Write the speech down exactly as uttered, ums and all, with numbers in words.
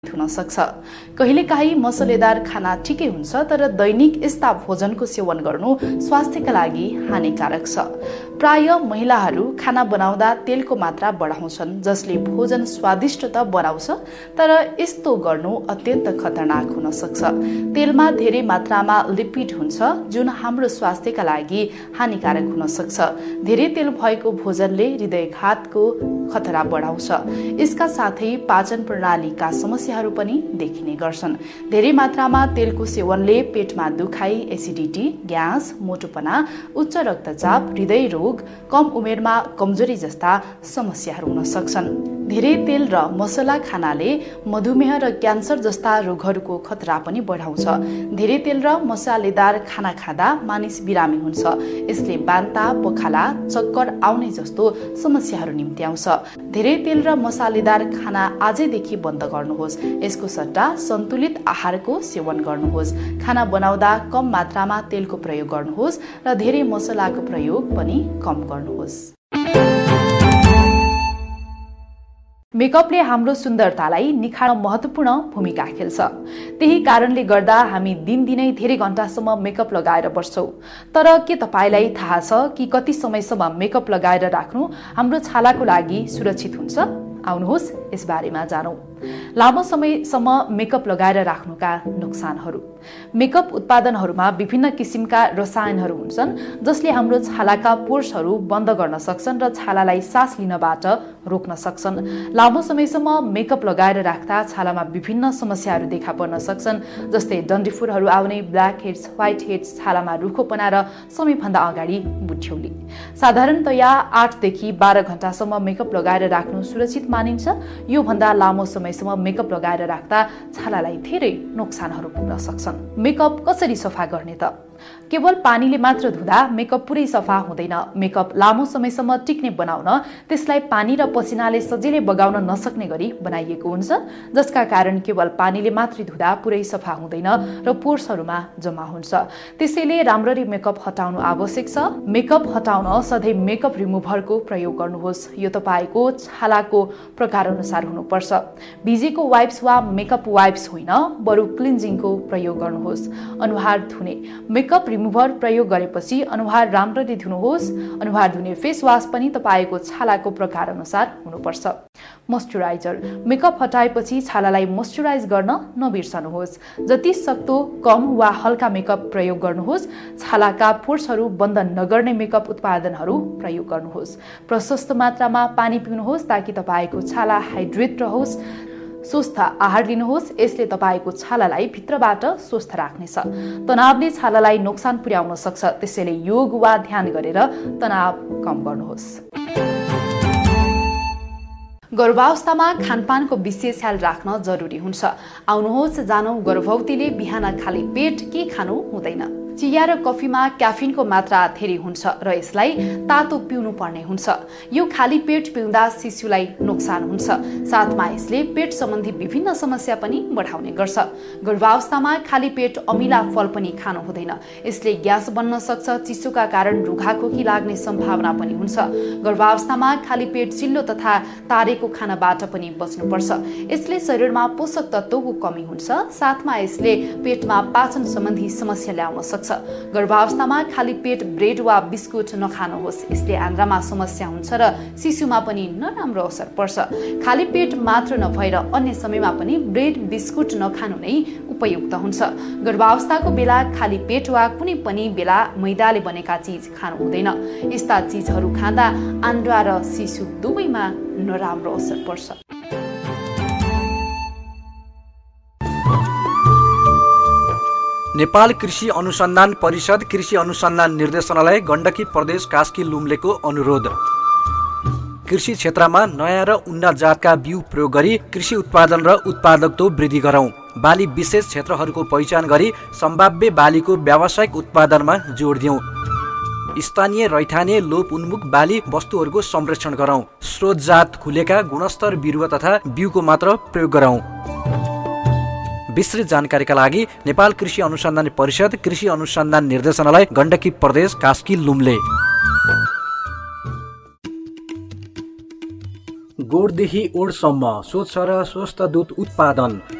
हुन सक्छ। कहिलेकाहीँ मसलेदार खाना ठिकै हुन्छ, तर दैनिक यस्ता भोजनको सेवन गर्नु स्वास्थ्यका लागि हानिकारक छ। प्राय महिलाहरू खाना बनाउँदा तेलको मात्रा बढाउँछन्, जसले भोजन स्वादिष्ट त बनाउँछ, तर यस्तो गर्नु अत्यन्त खतरनाक हुन सक्छ। तेलमा धेरै मात्रामा लिपिड हुन्छ, जुन हाम्रो स्वास्थ्यका लागि हानिकारक हुन सक्छ। धेरै तेल भएको भोजनले हृदयघातको खतरा बढाउँछ। यसका साथै पाचन प्रणालीका समस्याहरू पनि देखिने गर्छन्। धेरै मात्रामा तेलको सेवनले पेटमा दुखाइ, एसिडिटी, ग्यास, मोटोपना, उच्च रक्तचाप, हृदय रोग, कम उमेरमा कमजोरी जस्ता समस्याहरू हुन सक्छन्। धेरै तेल र मसला खानाले मधुमेह र क्यान्सर जस्ता रोगहरूको खतरा पनि बढाउँछ। धेरै तेल र मसालेदार खाना खाँदा मानिस बिरामी हुन्छ। यसले बान्ता, पखाला, चक्कर आउने जस्तो समस्याहरू निम्त्याउँछ। धेरै तेल र मसालेदार खाना आजैदेखि बन्द गर्नुहोस्। यसको सट्टा सन्तुलित आहारको सेवन गर्नुहोस्। खाना बनाउँदा कम मात्रामा तेलको प्रयोग गर्नुहोस् र धेरै मसलाको प्रयोग पनि कम गर्नुहोस्। मेकअपले हाम्रो सुन्दरतालाई निखार्न महत्त्वपूर्ण भूमिका खेल्छ। त्यही कारणले गर्दा हामी दिनदिनै धेरै घण्टासम्म मेकअप लगाएर बस्छौँ। तर के तपाईलाई थाहा छ कि कति समयसम्म मेकअप लगाएर राख्नु हाम्रो छालाको लागि सुरक्षित हुन्छ? आउनुहोस् यस बारेमा जानौँ। लामो समयसम्म मेकअप लगाएर राख्नुका नोक्सानहरू। मेकअप उत्पादनहरूमा विभिन्न किसिमका रसायनहरू हुन्छन्, जसले हाम्रो छालाका पोर्सहरू बन्द गर्न सक्छन् र छालालाई सास लिनबाट रोक्न सक्छन्। लामो समयसम्म मेकअप लगाएर राख्दा छालामा विभिन्न समस्याहरू देखा पर्न सक्छन्, जस्तै डन्डीफुरहरू आउने, ब्ल्याक हेड्स, व्हाइट हेड्स, छालामा रुखोपना र समयभन्दा अगाडि बुढ्यौली। साधारणतया आठदेखि बाह्र घण्टासम्म मेकअप लगाएर राख्नु सुरक्षित मानिन्छ। यो भन्दा लामो समयसम्म मेकअप लगाएर राख्दा छालालाई धेरै नोक्सानहरू पुग्न सक्छन्। मेकअप कसरी सफा गर्ने त? केवल पानीले मात्र धुँदा मेकअप पुरै सफा हुँदैन। मेकअप लामो समयसम्म टिक्ने बनाउन त्यसलाई पानी र पसिनाले सजिलै बगाउन नसक्ने गरी बनाइएको हुन्छ, जसका कारण केवल पानीले मात्रै धुँदा पुरै सफा हुँदैन र पोर्सहरूमा जम्मा हुन्छ। त्यसैले राम्ररी मेकअप हटाउनु आवश्यक छ। मेकअप हटाउन सधैँ मेकअप रिमुभरको प्रयोग गर्नुहोस्। यो तपाईँको छालाको प्रकार अनुसार हुनुपर्छ। भिजेको वाइप्स वा मेकअप वाइप्स होइन, बरु क्लिन्जिङको प्रयोग गर्नुहोस्। अनुहार धुने। मेकअप रिमुभर प्रयोग गरेपछि अनुहार राम्ररी धुनुहोस्। अनुहार धुने फेस वास पनि तपाईँको छालाको प्रकार अनुसार हुनुपर्छ। मोइस्चराइजर। मेकअप हटाएपछि छालालाई मोइस्चराइज गर्न नबिर्सनुहोस्। जति सक्दो कम वा हल्का मेकअप प्रयोग गर्नुहोस्। छालाका पोर्सहरू बन्द नगर्ने मेकअप उत्पादनहरू प्रयोग गर्नुहोस्। प्रशस्त मात्रामा पानी पिउनुहोस् ताकि तपाईँको छाला हाइड्रेट रहोस्। स्वस्थ आहार लिनुहोस्। यसले तपाईँको छालालाई भित्रबाट स्वस्थ राख्नेछ। तनावले छालालाई नोक्सान पुर्याउन सक्छ, त्यसैले योग वा ध्यान गरेर तनाव कम गर्नुहोस्। गर्भावस्थामा खानपानको विशेष ख्याल राख्न जरुरी हुन्छ। आउनुहोस् जानौँ गर्भवतीले बिहान खाली पेट के खानु हुँदैन। चिया र कफीमा क्याफिनको मात्रा धेरै हुन्छ र यसलाई तातो पिउनु पर्ने हुन्छ। यो खाली पेट पिउँदा शिशुलाई नोक्सान हुन्छ। साथमा यसले पेट सम्बन्धी विभिन्न समस्या पनि बढाउने गर्छ। गर्भावस्थामा खाली पेट अमिला फल पनि खानु हुँदैन। यसले ग्यास बन्न सक्छ। चिसोका कारण रुघाखोकी लाग्ने सम्भावना पनि हुन्छ। गर्भावस्थामा खाली पेट चिल्लो तथा तारेको खानाबाट पनि बच्नुपर्छ। यसले शरीरमा पोषक तत्त्वको कमी हुन्छ। साथमा यसले पेटमा पाचन सम्बन्धी समस्या ल्याउन सक्छ। गर्भावस्थामा खाली पेट ब्रेड वा बिस्कुट नखानुहोस्। यसले आन्द्रामा समस्या हुन्छ र शिशुमा पनि नराम्रो असर पर्छ। खाली पेट मात्र नभएर अन्य समयमा पनि ब्रेड बिस्कुट नखानु नै उपयुक्त हुन्छ। गर्भावस्थाको बेला खाली पेट वा कुनै पनि बेला मैदाले बनेका चिज खानु हुँदैन। यस्ता चिजहरू खाँदा आन्द्रा र शिशु दुवैमा नराम्रो असर पर्छ। नेपाल कृषि अनुसन्धान परिषद, कृषि अनुसन्धान निर्देशनालय, गण्डकी प्रदेश, कास्की लुम्लेको अनुरोध। कृषि क्षेत्रमा नयाँ र उन्नत जातका बिउ प्रयोग गरी कृषि उत्पादन र उत्पादकता वृद्धि गरौँ। बाली विशेष क्षेत्रहरूको पहिचान गरी सम्भाव्य बालीको व्यावसायिक उत्पादनमा जोड दिउँ। स्थानीय रैथाने लोप उन्मुख बाली वस्तुहरूको संरक्षण गरौँ। स्रोत जात खुलेका गुणस्तर बिरुवा तथा बिउको मात्र प्रयोग गरौँ। विस्तृत जानकारीका लागि नेपाल कृषि अनुसन्धान परिषद, कृषि अनुसन्धान निर्देशनालय, गण्डकी प्रदेश, कास्की लुम्ले। गोडदेखि ओडसम्म स्वच्छ र स्वस्थ दूध उत्पादन